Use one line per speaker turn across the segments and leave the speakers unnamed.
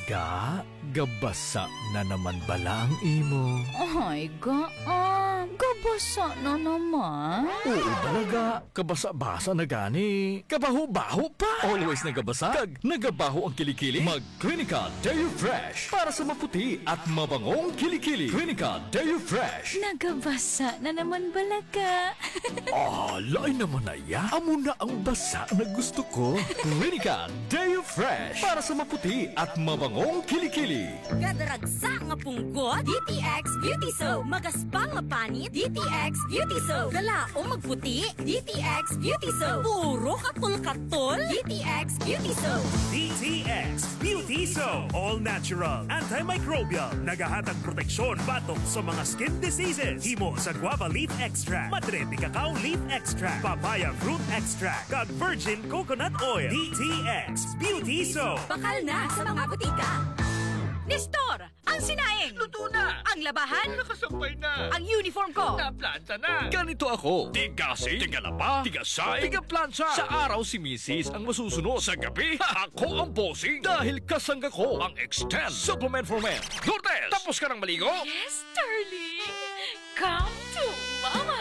Ga, gabasa na naman bala ang imo.
Ay, gabasa na naman.
Oo balaga, kabasa-basa na gani. Kabaho-baho pa. Always nagabasa, kag nagabaho ang kilikili. Mag-Clinica Deo Fresh para sa maputi at mabangong kilikili. Clinica Deo Fresh.
Nagabasa na naman balaga.
Lain naman na ya. Amo na ang basa na gusto ko. Clinica Deo Fresh para sa maputi at mabangong kilikili.
Gadaragsa nga punggot, DTX Beauty Soap. Magaspang nga panit, DTX Beauty Soap. Galao magputi, DTX Beauty Soap. Puro katol-katol, DTX Beauty Soap.
DTX Beauty Soap. All natural, antimicrobial, nagahatag proteksyon batok sa mga skin diseases. Himo sa guava leaf extract, madre de cacao leaf extract, papaya fruit extract, kag virgin coconut oil. DTX Beauty Soap.
Bakal na sa mga butika. Nestor, ang sinaing.
Luto na!
Ang labahan.
Nakasampay na!
Ang uniform ko.
Naplanta na!
Ganito ako.
Tigasing, tigalaba, tigasay, tigaplansya.
Sa araw si Mrs. ang masusunod.
Sa gabi, ako ang bossing.
Dahil kasangga ko
Ang Extend
Supplement for Men.
Lourdes! Tapos ka ng maligo?
Yes, darling. Come to mama.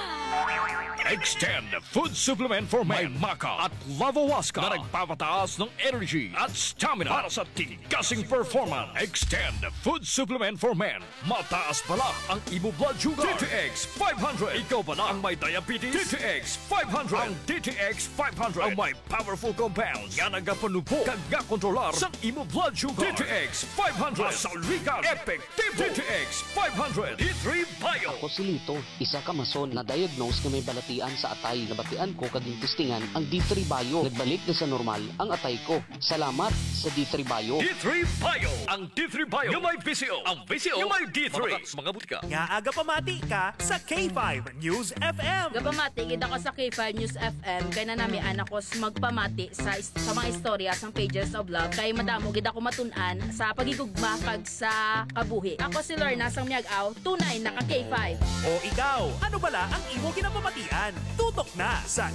Extend Food Supplement for
May
Men
Maca at Lavawaska
na nagpapataas ng energy at stamina para sa tigasing performance.
Extend Food Supplement for Men. Mataas pala ang imo blood sugar. DTX 500.
Ikaw ba na ang may diabetes?
DTX 500.
Ang DTX 500
ang may
powerful compounds
nga nagapanupo kag gakontrolar
sa imo blood sugar.
DTX 500.
Masaulikan,
Epektibo. DTX 500.
D3 Bio.
Ako si Lito, isa ka mason na diagnose na may balatian sa atay. Nabatian ko kaging testingan ang D3 Bio. Nagbalik na sa normal ang atay ko. Salamat sa D3 Bio.
D3 Bio. Ang D3 Bio yung may VCO. Ang VCO yung may D3. Mga butika.
Nga aga pamati ka sa K5 News FM.
Gapamati, kita ko sa K5 News FM, kaya na namin anak ko magpamati sa mga istorya sa Pages of Love, kay madamo, kita ko matunan sa pagigugma kag sa kabuhi. Ako si Lorna sang miyag-aw, tunay na ka K5.
O ikaw, ano bala ang imo kinapamatian? Tutok na sa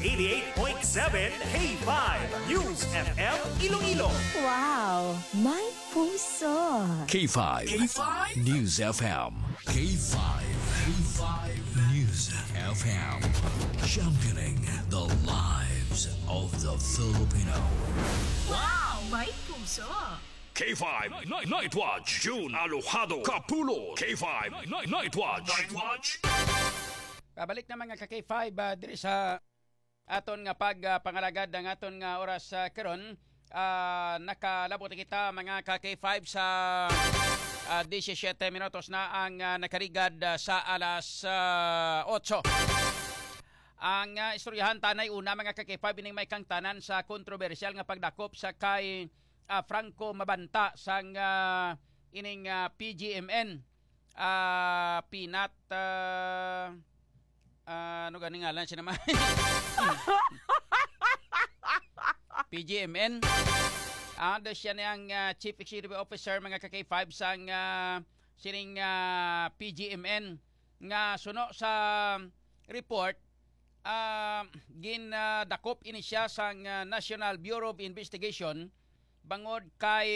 88.7 K5 News FM Iloilo.
Wow, may puso.
K5. News FM. K5. News FM. Championing the lives of the Filipino.
Wow, may puso.
K5 Night Watch. June Alojado Capulo. K5 Night Watch. Night Watch.
Pabalik na mga ka-K5 diri sa aton nga pangalagad ng aton nga oras karon. Nakalabot kita mga ka-K5 sa 17 minutos na ang nakarigad sa alas 8. Ang istoryahan tanay una mga ka-K5 ining may kang tanan sa kontrobersyal nga pagdakop sa kay Franco Mabanta sang ining PGMN Pinat ano ganing ngalan siya naman PGMN da siya niyang Chief Executive Officer mga ka-K5 sang sining PGMN nga suno sa report ginadakop ini siya sang National Bureau of Investigation bangod kay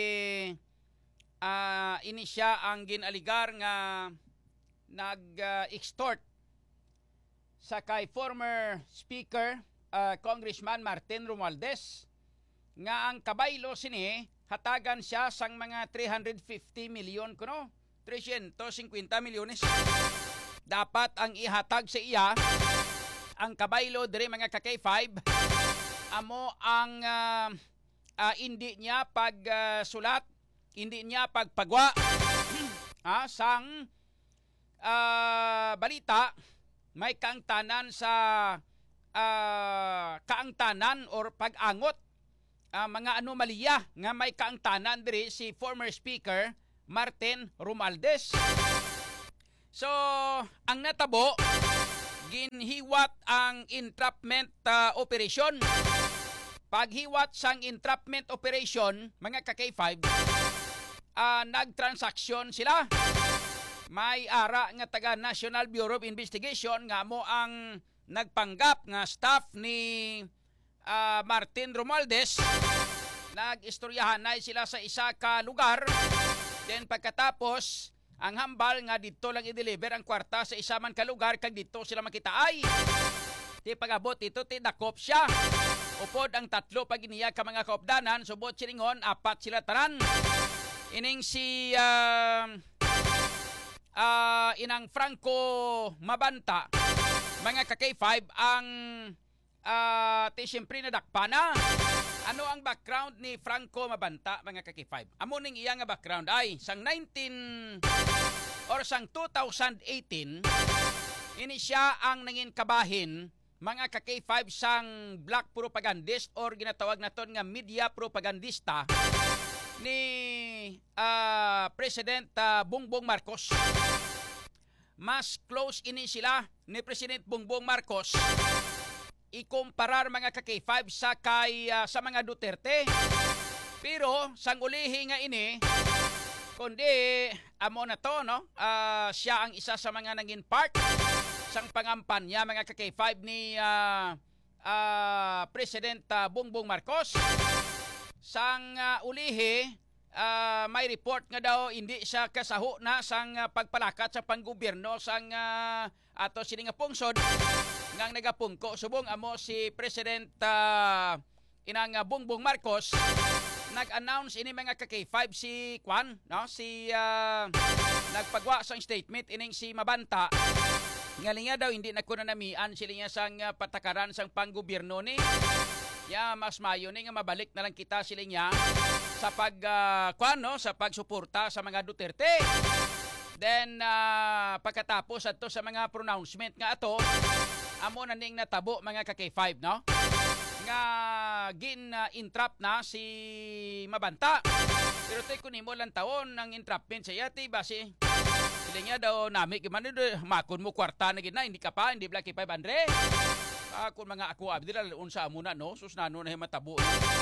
ini siya ang ginaligar nga nag-extort sa kay former Speaker Congressman Martin Romualdez nga ang kabaylo sini hatagan siya sang mga 350 milyon kuno 350 milyones dapat ang ihatag sa iya ang kabaylo dire mga ka-K5 amo ang hindi niya pagsulat hindi niya pagpagwa sang balita may kaangtanan sa kaangtanan or pag-angot mga anomalya nga may kaangtanan diri si former Speaker Martin Romualdez. So, ang natabo ginhiwat ang entrapment operation. Paghiwat sang entrapment operation, mga ka-K5, nagtransaksyon sila. May ara nga taga National Bureau of Investigation nga mo ang nagpanggap nga staff ni Martin Romualdez Nag-istoryahan na sila sa isa ka lugar. Then pagkatapos, ang hambal nga dito lang i-deliver ang kwarta sa isa man ka lugar kag dito sila makita ay. Di pag-abot dito, tinakop siya. Upod ang 3 pag iniya ka mga kaopdanan, subot silingon, 4 sila tanan. Ining si inang Franco Mabanta, mga ka-K5, ang siyempre nadakpa na. Ano ang background ni Franco Mabanta, mga ka-K5? Amo ning iya nga background ay sang 2018 ini siya ang nangin kabahin, mga ka-K5, sang black propagandist or ginatawag naton nga media propagandista ni President Bongbong Marcos. Mas close ini sila ni President Bongbong Marcos ikumparar, mga ka-K5, sa mga Duterte. Pero sang ulihi nga ini, kundi amo na to, no? Siya ang isa sa mga naging part sang pangampanya, mga ka-K5, ni President Bongbong Marcos. Sang ulihi, may report nga daw hindi siya kasaho na sang pagpalakat sa panggobyerno sang ato sini nga pungsod ngang nagapungko subong amo si President inang Bongbong Marcos. Nag-announce ini, mga ka-K5, si Kwan, no? Si nagpagwa sang statement ining si Mabanta nga linya daw hindi na kuno namian sila niya sang patakaran sang panggobyerno ni. Ya mas mayo ni nga mabalik na lang kita sila niya sa sa pagsuporta sa mga Duterte. Then pagkatapos ato sa mga pronouncement nga ato, amo na ning natabo, mga ka-K5, no? Nga entrap na si Mabanta. Pero tay kunimo lang taon ang entrapment sa yati base. Sila niya daw nami gimana makon mo kwarta na gina, hindi ka pa, hindi Black K5 Andre. Kung mga ako abdi dala unsa amo na, no? Sus nano na matabo.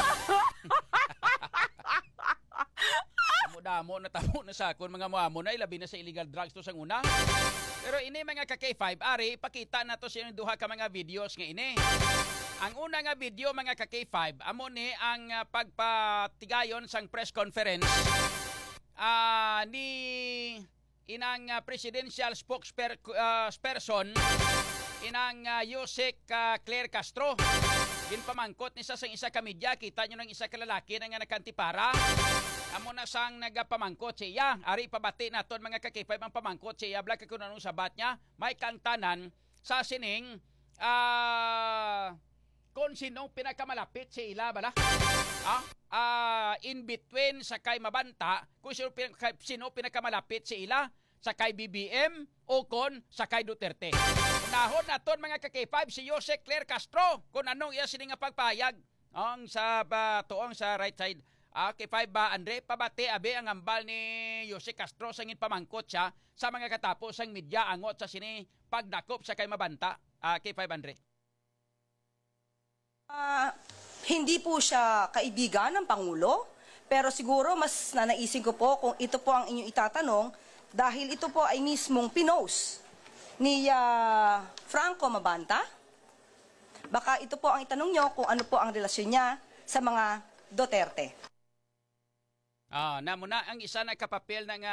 Damo na tamo na sakon mga muamo na ilabi na sa illegal drugs to sang una. Pero ini, mga ka-K5, ari pakita na to sa duha ka mga videos nga ini. Ang una nga video, mga ka-K5, amo ni ang pagpatigayon sang press conference ni inang presidential spokesperson inang Yusek Claire Castro. Ginpamangkot ni sa isa ka media, kita nyo ng isa ka lalaki na nga nakantipara. Amo na sang nagapamangkot siya. Ari pabati naton, mga ka-K5, ang pamangkot siya. Blag ka nung sabat niya. May kangtanan sa sining kung sinong pinakamalapit sa ila bala. In between sa kay Mabanta, kung sino pinakamalapit sa ila, sa kay BBM o kon sa kay Duterte. Unahon naton, mga ka-K5, si Jose Claire Castro kung anong iya sining nga pagpahayag ang sa tuong sa right side. K5 ba, Andre, pabati abe ang ambal ni Jose Castro sangin pamangkot siya sa mga katapos ang media angot sa sini pagdakop sa kay Mabanta. K5, Andre.
Hindi po siya kaibigan ng Pangulo, pero siguro mas nanaisin ko po kung ito po ang inyong itatanong dahil ito po ay mismong pinost ni Franco Mabanta. Baka ito po ang itanong nyo kung ano po ang relasyon niya sa mga Duterte.
Namo na ang isa na kapapel ng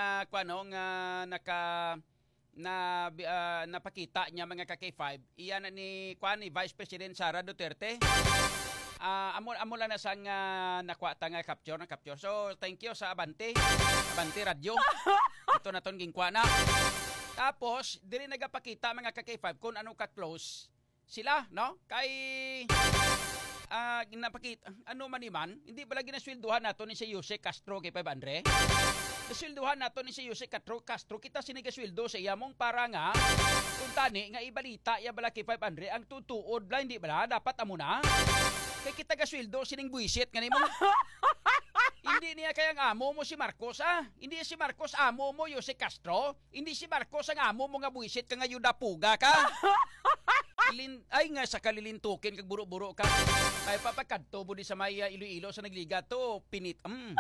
napakita niya, mga ka-K5. Iyan ni Vice President Sara Duterte. Amo lang na sang nakwata nga capture. So thank you sa Abante Radio. Ito na ton gingkwa na. Tapos diri nagapakita, mga ka-K5, kung anong ka-close sila, no? Kay ginapakita, ano man, hindi pala ginasweldohan nato ni si Jose Castro, kay 500. Nasweldohan nato ni si Jose Castro, kita sinigasweldo sa iyamong para nga, kung tani, nga ibalita, iya bala kay 500, ang tutuod bala, hindi bala, dapat amo na. Kaya kita gasweldo, sining buisit, nga mo. Hindi niya kayang amo mo si Marcos, Hindi si Marcos amo mo, Jose Castro. Hindi si Marcos ang amo mo nga buisit, ka nga yuda puga ka. Ay nga sa kalilintukin kag buro-buro ka. Ay papakadto budi sa may Iloilo sa nagliga to pinit.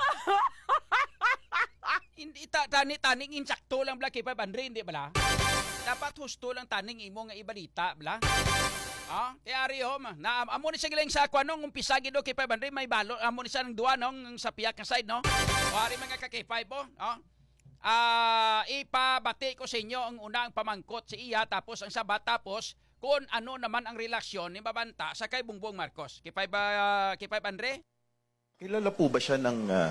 Hindi taning insakto lang bla kay 500, hindi bala. Dapat husto lang taning imo nga ibalita bla. Kaya Rio, amo ni siya gilang sa kwanong umpisa gido kay 500 may balo, amo ni siya ng duwa nong sa piyak nga side, no? O ari mga ka K5 po, ipabati ko sa inyo ang unang pamangkot si iya tapos ang sabat tapos kung ano naman ang relasyon ni Babanta sa kay Bongbong Marcos. K5 Andre?
Kilala po ba siya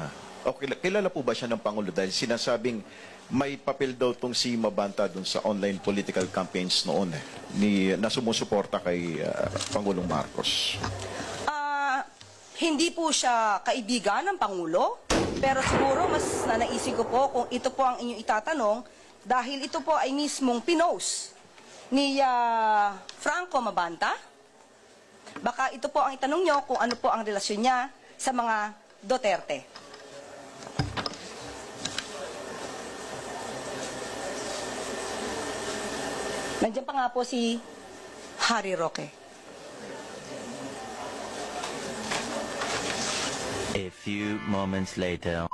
ng Pangulo dahil sinasabing may papel daw tong si Mabanta dun sa online political campaigns noon na sumusuporta kay Pangulong Marcos?
Hindi po siya kaibigan ng Pangulo, pero siguro mas nanaisip ko po kung ito po ang inyong itatanong dahil ito po ay mismong pinost ni Franco Mabanta. Baka ito po ang itanong nyo kung ano po ang relasyon niya sa mga Duterte. Nandiyan pa nga po si Harry Roque.
A few moments later.